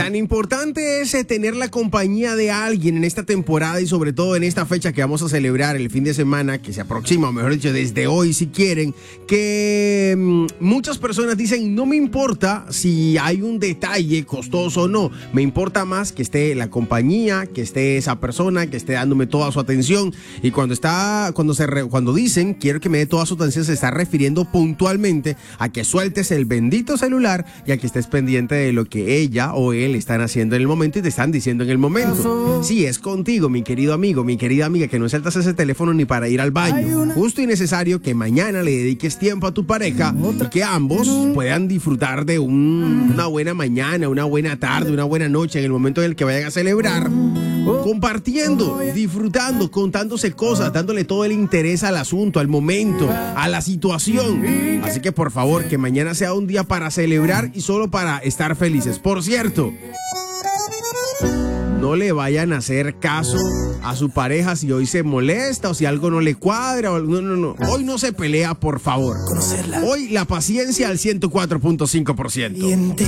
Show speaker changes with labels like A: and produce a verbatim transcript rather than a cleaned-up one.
A: Tan importante es eh, tener la compañía de alguien en esta temporada y sobre todo en esta fecha que vamos a celebrar el fin de semana que se aproxima, o mejor dicho, desde hoy si quieren, que mmm, muchas personas dicen, no me importa si hay un detalle costoso o no, me importa más que esté la compañía, que esté esa persona, que esté dándome toda su atención. Y cuando está, cuando se re, cuando dicen quiero que me dé toda su atención, se está refiriendo puntualmente a que sueltes el bendito celular y a que estés pendiente de lo que ella o él están haciendo en el momento y te están diciendo en el momento. Sí, es contigo, mi querido amigo, mi querida amiga, que no sueltas ese teléfono ni para ir al baño. Justo y necesario que mañana le dediques tiempo a tu pareja y que ambos puedan disfrutar de un, una buena mañana, una buena tarde, una buena noche en el momento en el que vayan a celebrar, compartiendo, disfrutando, contándose cosas, dándole todo el interés al asunto, al momento, a la situación. Así que por favor, que mañana sea un día para celebrar y solo para estar felices. Por cierto, no le vayan a hacer caso a su pareja si hoy se molesta o si algo no le cuadra. O, no, no, no. Hoy no se pelea, por favor. Hoy la paciencia al ciento cuatro punto cinco por ciento.